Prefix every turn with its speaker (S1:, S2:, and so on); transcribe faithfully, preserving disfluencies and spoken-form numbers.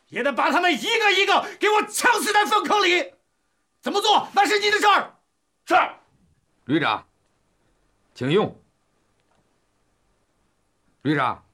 S1: 也得把他们一个一个给我枪死在粪坑里。怎么做那是你的事儿。
S2: 是。
S3: 旅长，请用。旅长，